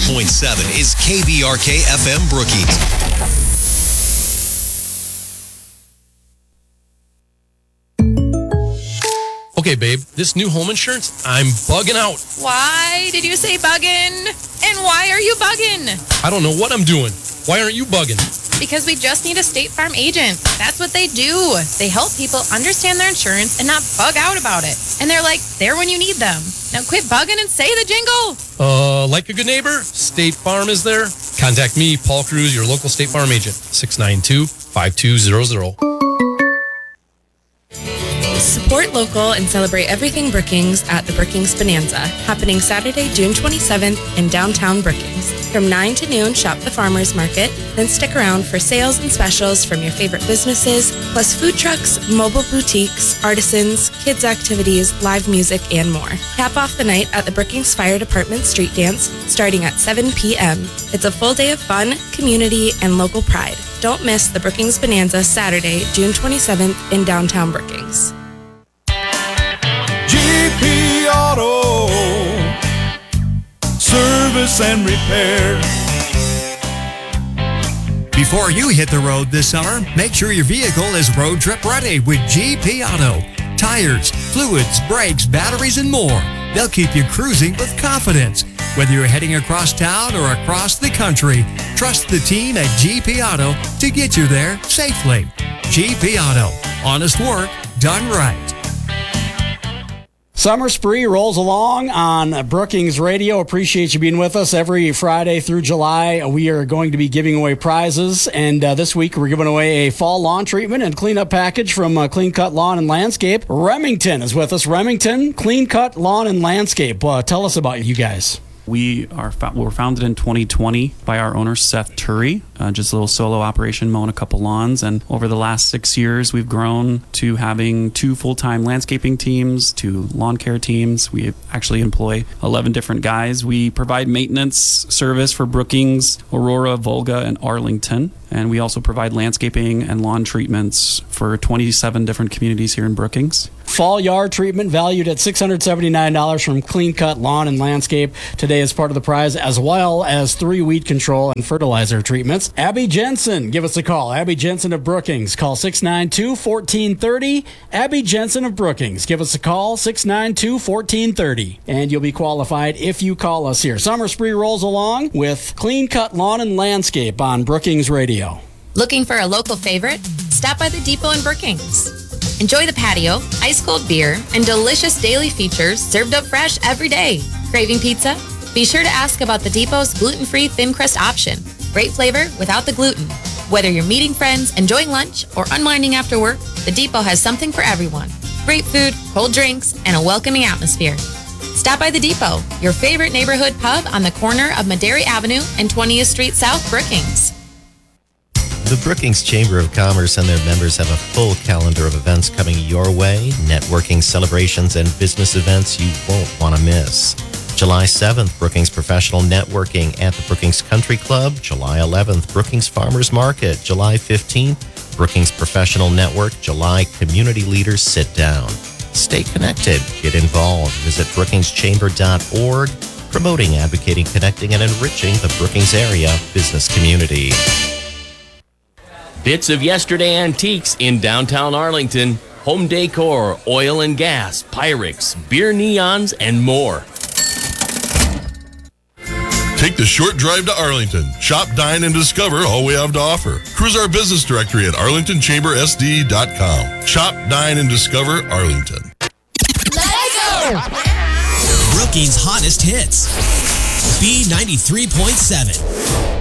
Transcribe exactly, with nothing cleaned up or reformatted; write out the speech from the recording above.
point seven is K B R K F M Brookings. Okay, babe, this new home insurance, I'm bugging out. Why did you say bugging? And why are you bugging? I don't know what I'm doing. Why aren't you bugging? Because we just need a State Farm agent. That's what they do. They help people understand their insurance and not bug out about it. And they're like, there when you need them. Now quit bugging and say the jingle. Uh, like a good neighbor, State Farm is there. Contact me, Paul Cruz, your local State Farm agent, six nine two, five two zero zero. Support local and celebrate everything Brookings at the Brookings Bonanza, happening Saturday, June twenty-seventh in downtown Brookings. From nine to noon, shop the farmers market, then stick around for sales and specials from your favorite businesses, plus food trucks, mobile boutiques, artisans, kids activities, live music, and more. Cap off the night at the Brookings Fire Department Street Dance, starting at seven p.m. It's a full day of fun, community, and local pride. Don't miss the Brookings Bonanza Saturday, June twenty-seventh in downtown Brookings. G P Auto Service and Repair. Before you hit the road this summer, make sure your vehicle is road trip ready with G P Auto. Tires, fluids, brakes, batteries, and more. They'll keep you cruising with confidence. Whether you're heading across town or across the country, trust the team at G P Auto to get you there safely. G P Auto. Honest work done right. Summer Spree rolls along on Brookings Radio. Appreciate you being with us every Friday through July. We are going to be giving away prizes, and uh, this week we're giving away a fall lawn treatment and cleanup package from uh, Clean Cut Lawn and Landscape. Remington is with us. Remington, Clean Cut Lawn and Landscape. Uh, tell us about you guys. We are we were founded in twenty twenty by our owner, Seth Turry, uh, just a little solo operation mowing a couple lawns. And over the last six years, we've grown to having two full-time landscaping teams, two lawn care teams. We actually employ eleven different guys. We provide maintenance service for Brookings, Aurora, Volga, and Arlington. And we also provide landscaping and lawn treatments for twenty-seven different communities here in Brookings. Fall yard treatment valued at six hundred seventy-nine dollars from Clean Cut Lawn and Landscape today is part of the prize, as well as three weed control and fertilizer treatments. Abby Jensen, give us a call. Abby Jensen of Brookings. Call six nine two, one four three zero. Abby Jensen of Brookings. Give us a call, six nine two, one four three zero. And you'll be qualified if you call us here. Summer Spree rolls along with Clean Cut Lawn and Landscape on Brookings Radio. Looking for a local favorite? Stop by the Depot in Brookings. Enjoy the patio, ice-cold beer, and delicious daily features served up fresh every day. Craving pizza? Be sure to ask about the Depot's gluten-free thin crust option. Great flavor without the gluten. Whether you're meeting friends, enjoying lunch, or unwinding after work, the Depot has something for everyone. Great food, cold drinks, and a welcoming atmosphere. Stop by the Depot, your favorite neighborhood pub on the corner of Madera Avenue and twentieth Street South, Brookings. The Brookings Chamber of Commerce and their members have a full calendar of events coming your way, networking, celebrations, and business events you won't want to miss. July seventh, Brookings Professional Networking at the Brookings Country Club. July eleventh, Brookings Farmers Market. July fifteenth, Brookings Professional Network. July Community Leaders Sit Down. Stay connected. Get involved. Visit brookings chamber dot org, promoting, advocating, connecting, and enriching the Brookings area business community. Bits of yesterday antiques in downtown Arlington. Home decor, oil and gas, Pyrex, beer neons, and more. Take the short drive to Arlington. Shop, dine, and discover all we have to offer. Cruise our business directory at arlington chamber s d dot com. Shop, dine, and discover Arlington. Let's go! Brookings' hottest hits. B ninety-three point seven.